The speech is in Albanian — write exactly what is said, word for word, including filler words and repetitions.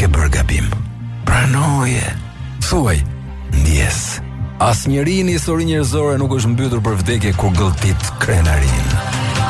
ke bërë gabim. Pranoje. Thuaj, ndjes. Asnjëri në historinë njerëzore nuk është mbytur për vdekje kur gëlltit krenarin.